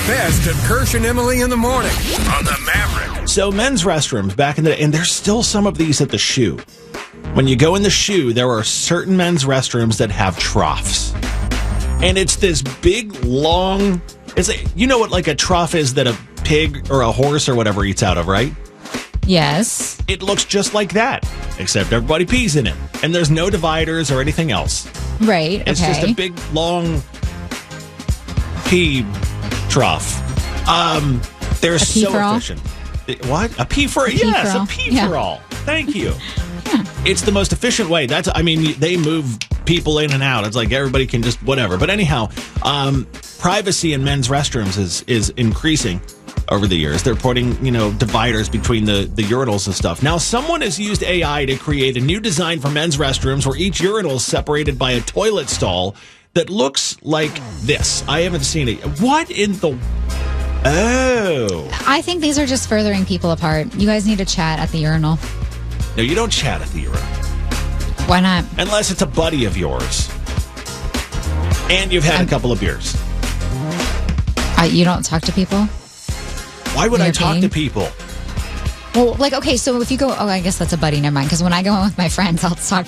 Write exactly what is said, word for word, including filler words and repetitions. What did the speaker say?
best of Kirsch and Emily in the morning on the Maverick. So men's restrooms back in the day, and there's still some of these at the shoe. When you go in the shoe, there are certain men's restrooms that have troughs. And it's this big, long... It's a, you know what like a trough is that a pig or a horse or whatever eats out of, right? Yes. It looks just like that, except everybody pees in it. And there's no dividers or anything else. Right, It's okay. just a big, long pee trough. Um, they're A pee so for all? efficient. It- What? A pee for... pee yes, for all. a pee Yeah. for all. Thank you. It's the most efficient way. That's, I mean, they move people in and out. It's like everybody can just whatever. But anyhow, um, privacy in men's restrooms is is increasing over the years. They're putting, you know, dividers between the, the urinals and stuff. Now, someone has used A I to create a new design for men's restrooms where each urinal is separated by a toilet stall that looks like this. I haven't seen it. What in the... Oh. I think these are just furthering people apart. You guys need to chat at the urinal. No, you don't chat at the urinal. Why not? Unless it's a buddy of yours. And you've had I'm- a couple of beers. Uh, you don't talk to people? Why would I You're talk being- to people? Well, like, okay, so if you go, oh, I guess that's a buddy, never mind. Because when I go in with my friends, I'll talk